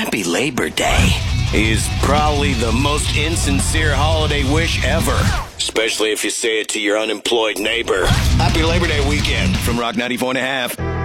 Happy Labor Day is probably the most insincere holiday wish ever. Especially if you say it to your unemployed neighbor. Happy Labor Day weekend from Rock 94.5.